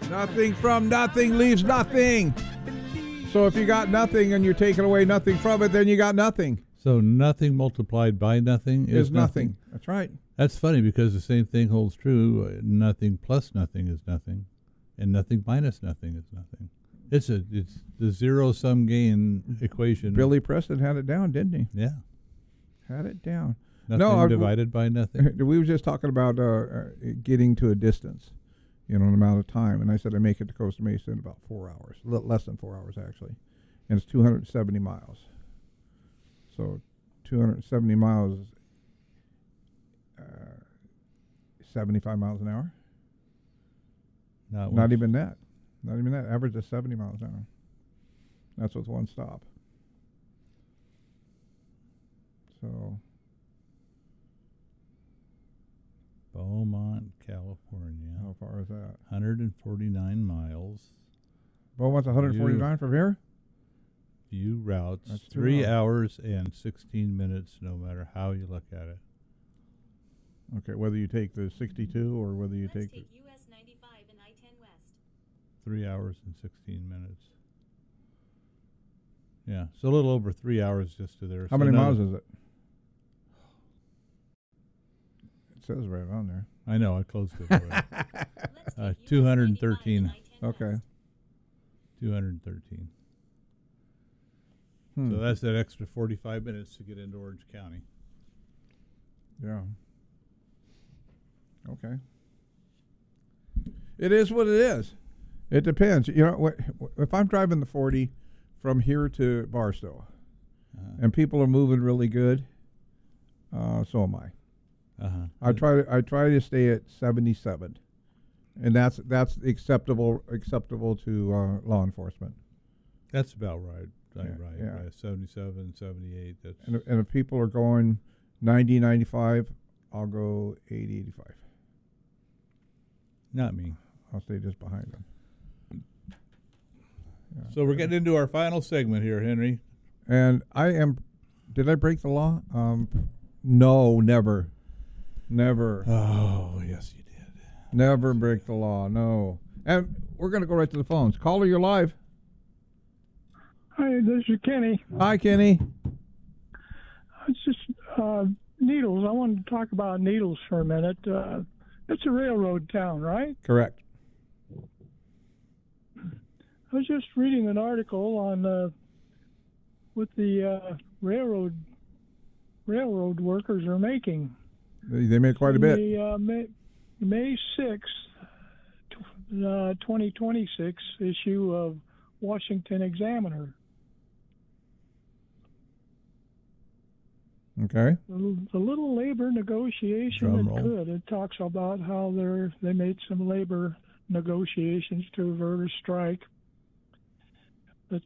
Nothing from nothing leaves nothing. So if you got nothing and you're taking away nothing from it, then you got nothing. So nothing multiplied by nothing is nothing. That's right. That's funny because the same thing holds true. Nothing plus nothing is nothing, and nothing minus nothing is nothing. It's the zero-sum game equation. Billy Preston had it down, didn't he? Yeah. Had it down. Nothing divided by nothing. We were just talking about getting to a distance, an amount of time. And I said I make it to Costa Mesa in about 4 hours, less than 4 hours actually. And it's 270 miles. So 270 miles is 75 miles an hour. Not even that. Not even that. Average is 70 miles an hour. That's with one stop. So Beaumont, California. How far is that? 149 miles. Beaumont's 149 from here? Few routes. That's 3 hours and 16 minutes, no matter how you look at it. Okay, whether you take the 62 or whether you take US 95 and I-10 West. 3 hours and 16 minutes. Yeah, so a little over 3 hours just to there. How many miles is it? It says right on there. I know, I closed it already. 213. Okay. 213. So that's that extra 45 minutes to get into Orange County. Yeah. Okay. It is what it is. It depends. If I'm driving the 40 from here to Barstow, and people are moving really good, so am I. I try to stay at 77, and that's acceptable to law enforcement. That's about right. Right. 77, 78. And if people are going 90, 95, I'll go 80, 85. Not me. I'll stay just behind them. Yeah. So we're getting into our final segment here, Henry. And did I break the law? No, never. Never. Oh, yes, you did. Never break the law, no. And we're going to go right to the phones. Caller, you're live. Hi, this is Kenny. Hi, Kenny. It's just Needles. I wanted to talk about Needles for a minute. It's a railroad town, right? Correct. I was just reading an article on what the railroad workers are making. They make quite a bit. The May 6th, 2026 issue of Washington Examiner. Okay. The little labor negotiation it talks about how they made some labor negotiations to avert a strike. But,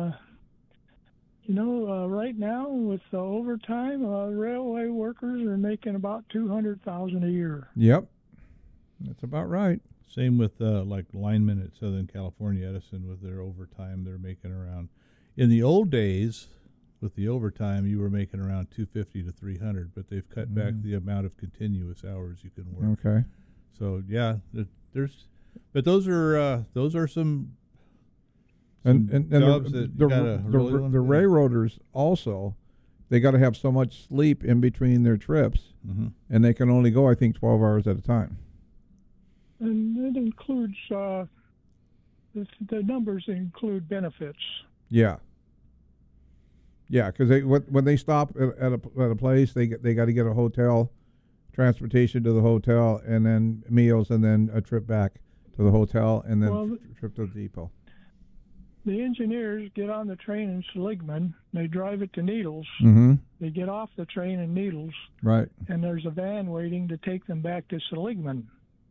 right now with the overtime, railway workers are making about $200,000 a year. Yep. That's about right. Same with like linemen at Southern California Edison with their overtime. They're making around, in the old days, with the overtime, you were making around 250 to 300, but they've cut back the amount of continuous hours you can work. Okay. So yeah, but those are some and jobs that you gotta really the railroaders also, they got to have so much sleep in between their trips, and they can only go, I think, 12 hours at a time. And it includes the numbers include benefits. Yeah. Yeah, because when they stop at a place, they got to get a hotel, transportation to the hotel, and then meals, and then a trip back to the hotel, and then trip to the depot. The engineers get on the train in Seligman. They drive it to Needles. Mm-hmm. They get off the train in Needles. Right. And there's a van waiting to take them back to Seligman.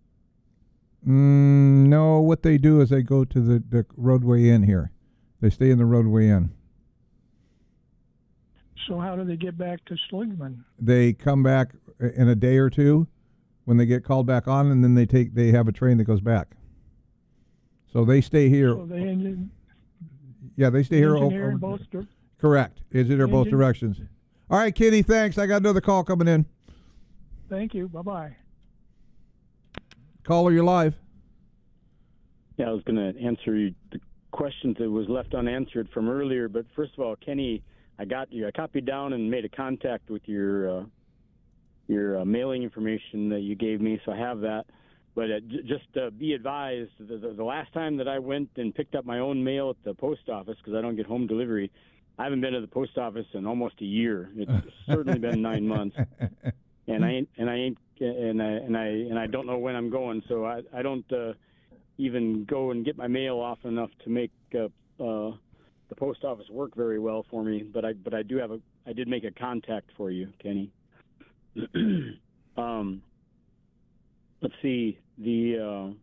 No, what they do is they go to the roadway inn here. They stay in the roadway inn. So how do they get back to Seligman? They come back in a day or two when they get called back on, and then they have a train that goes back. So they stay here. So they they stay here. In both correct. Engineer both directions. All right, Kenny, thanks. I got another call coming in. Thank you. Bye-bye. Caller, you're live. Yeah, I was going to answer the questions that was left unanswered from earlier. But first of all, Kenny, I copied down and made a contact with your mailing information that you gave me, so I have that. But just be advised, the last time that I went and picked up my own mail at the post office, because I don't get home delivery, I haven't been to the post office in almost a year. It's certainly been 9 months, and I don't know when I'm going, so I don't even go and get my mail often enough to make the post office work very well for me. But I did make a contact for you, Kenny. Let's see we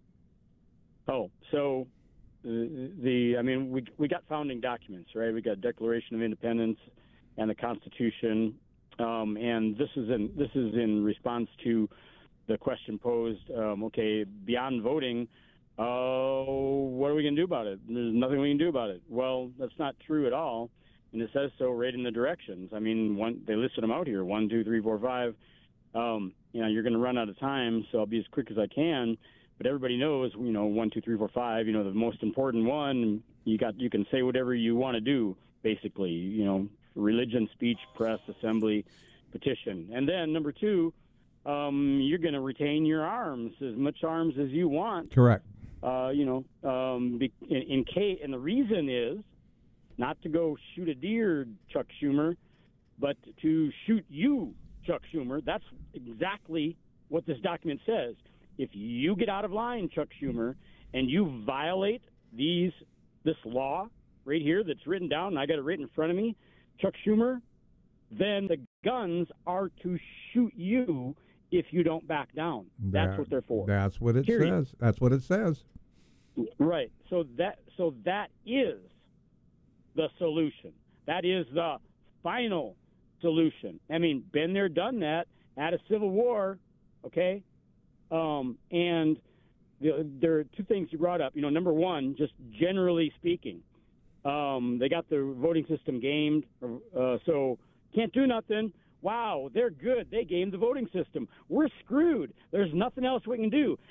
got founding documents, right? We got Declaration of Independence and the Constitution, and this is in response to the question posed. Okay, beyond voting, what are we going to do about it? There's nothing we can do about it. Well, that's not true at all, and it says so right in the directions. I mean, they listed them out here: 1, 2, 3, 4, 5. You're going to run out of time, so I'll be as quick as I can. But everybody knows, 1, 2, 3, 4, 5. The most important one. You can say whatever you want to do, basically. Religion, speech, press, assembly, petition. And then number 2, you're going to retain your arms, as much arms as you want. Correct. And the reason is not to go shoot a deer, Chuck Schumer, but to shoot you, Chuck Schumer. That's exactly what this document says. If you get out of line, Chuck Schumer, and you violate this law right here that's written down, and I got it right in front of me, Chuck Schumer, then the guns are to shoot you if you don't back down. That's what they're for. That's what it says. That's what it says. Right. So that is the solution. That is the final solution. I mean, been there, done that at a civil war, okay? And there are 2 things you brought up. Number 1, just generally speaking, they got the voting system gamed, so can't do nothing. Wow, they're good. They gamed the voting system. We're screwed. There's nothing else we can do.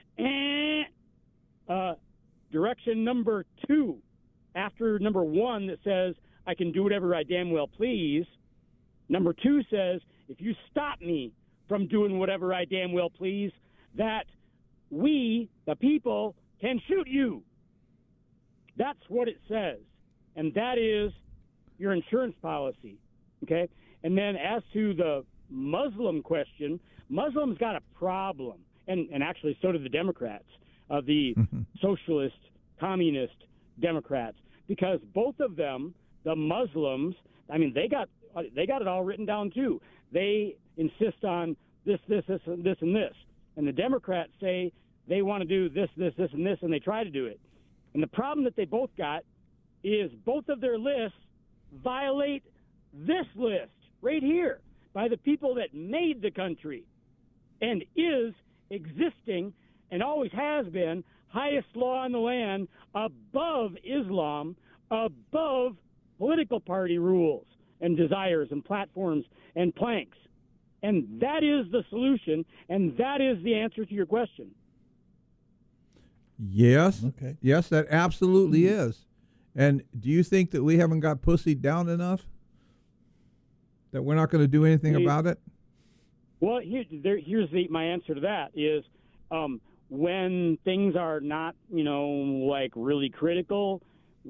Direction number 2, after number 1 that says, I can do whatever I damn well please, number 2 says, if you stop me from doing whatever I damn well please, that we, the people, can shoot you. That's what it says. And that is your insurance policy. Okay? And then as to the Muslim question, Muslims got a problem. And actually so do the Democrats, the socialist, communist Democrats, because both of them, the Muslims, I mean, they got it all written down too. They insist on this, and this. And the Democrats say they want to do this, and this, and they try to do it. And the problem that they both got is both of their lists violate this list right here by the people that made the country and is existing and always has been highest law in the land, above Islam, above political party rules and desires and platforms and planks. And that is the solution, and that is the answer to your question. Yes. Okay. Yes, that absolutely is. And do you think that we haven't got pussied down enough? That we're not going to do anything about it? Well, here's my answer to that is when things are not, like really critical,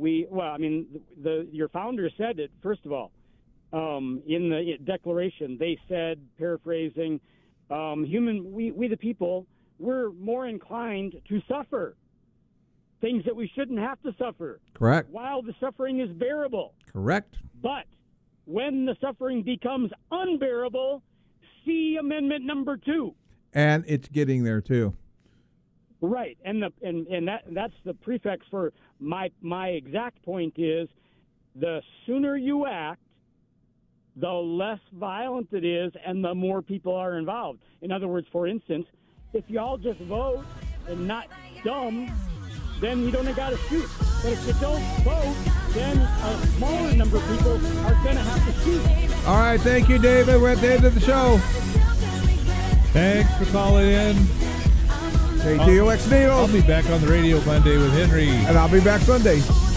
your founder said it, first of all. In the Declaration, they said, paraphrasing, we the people, we're more inclined to suffer things that we shouldn't have to suffer. Correct. While the suffering is bearable. Correct. But when the suffering becomes unbearable, see Amendment number 2. And it's getting there too. Right, and that's the prefix for my exact point is the sooner you act, the less violent it is, and the more people are involved. In other words, for instance, if you all just vote and not dumb, then you don't got to shoot. But if you don't vote, then a smaller number of people are going to have to shoot. All right, thank you, David. We're at the end of the show. Thanks for calling in. KTOX Neil. I'll be back on the radio Monday with Henry. And I'll be back Sunday.